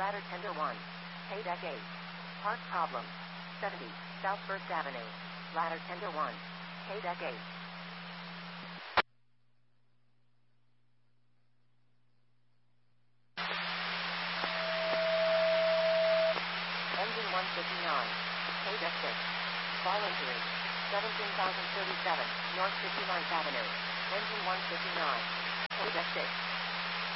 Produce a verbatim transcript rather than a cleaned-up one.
Ladder tender one. Hay deck eight. Part problem. seventy, South First Avenue. Ladder tender one. Hay deck eight. Engine one fifty-nine. Hay deck six. Fall injury. seventeen thousand thirty-seven, North fifty-ninth Avenue. Engine one fifty-nine. Hay deck six.